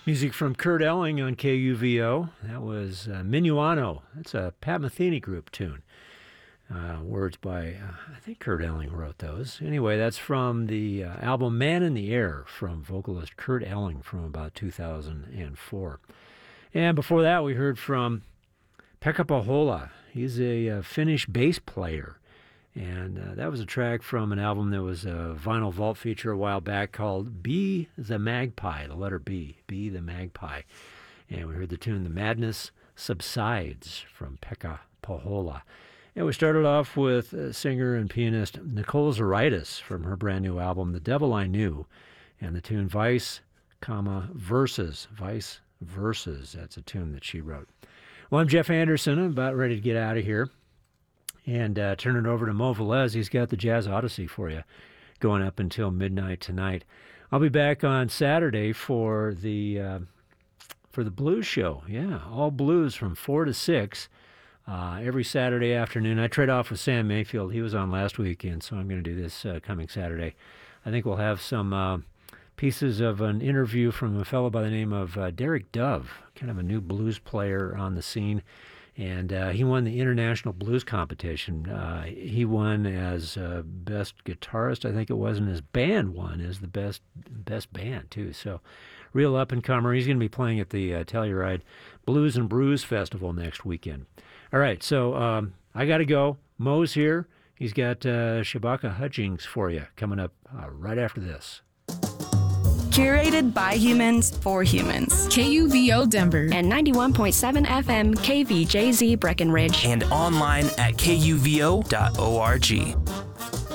Music from Kurt Elling on KUVO. That was Minuano. That's a Pat Metheny group tune. Words by, I think Kurt Elling wrote those. Anyway, that's from the album Man in the Air from vocalist Kurt Elling from about 2004. And before that, we heard from Pekka Pohjola. He's a Finnish bass player. And that was a track from an album that was a vinyl vault feature a while back called Be the Magpie, the letter B, Be the Magpie. And we heard the tune The Madness Subsides from Pekka Pohjola. And we started off with singer and pianist Nicole Zaritis from her brand new album, The Devil I Knew, and the tune Vice, Verses. Vice Verses, that's a tune that she wrote. Well, I'm Jeff Anderson. I'm about ready to get out of here. And turn it over to Mo Velez. He's got the Jazz Odyssey for you going up until midnight tonight. I'll be back on Saturday for the blues show. Yeah, all blues from 4 to 6 every Saturday afternoon. I trade off with Sam Mayfield. He was on last weekend, so I'm going to do this coming Saturday. I think we'll have some pieces of an interview from a fellow by the name of Derek Dove, kind of a new blues player on the scene. And he won the International Blues Competition. He won as best guitarist, I think it was, and his band won as the best band, too. So real up-and-comer. He's going to be playing at the Telluride Blues and Brews Festival next weekend. All right, so I got to go. Mo's here. He's got Shabaka Hutchings for you coming up right after this. Curated by humans for humans. KUVO Denver. And 91.7 FM KVJZ Breckenridge. And online at kuvo.org.